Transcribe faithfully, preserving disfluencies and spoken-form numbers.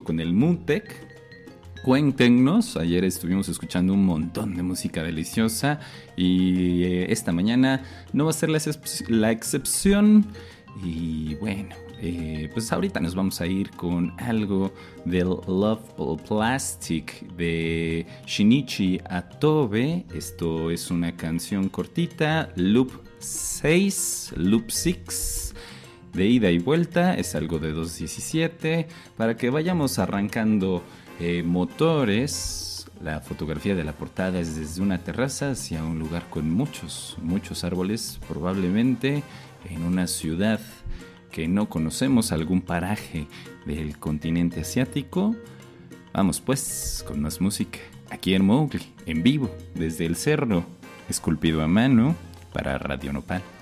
con el Moodtech. Cuéntenos, ayer estuvimos escuchando un montón de música deliciosa y eh, esta mañana no va a ser la, excep- la excepción. Y bueno, eh, pues ahorita nos vamos a ir con algo del Love Plastic de Shinichi Atobe. Esto es una canción cortita, Loop seis, Loop seis, de ida y vuelta, es algo de dos diecisiete, para que vayamos arrancando eh, motores. La fotografía de la portada es desde una terraza hacia un lugar con muchos, muchos árboles, probablemente en una ciudad que no conocemos, algún paraje del continente asiático. Vamos pues con más música, aquí en Mowgli, en vivo, desde el cerro, esculpido a mano para Radio Nopal.